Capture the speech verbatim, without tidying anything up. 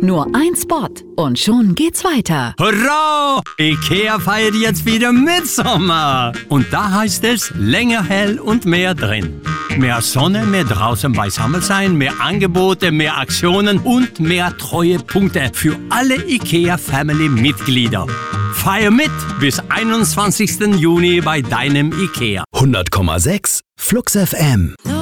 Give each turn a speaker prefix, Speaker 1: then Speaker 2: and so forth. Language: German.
Speaker 1: Nur ein Spot und schon geht's weiter.
Speaker 2: Hurra! IKEA feiert jetzt wieder Mitsommer. Und da heißt es länger hell und mehr drin. Mehr Sonne, mehr draußen beisammen sein, mehr Angebote, mehr Aktionen und mehr Treuepunkte für alle IKEA-Family-Mitglieder. Feier mit bis einundzwanzigsten Juni bei deinem IKEA.
Speaker 3: hundert Komma sechs Flux F M.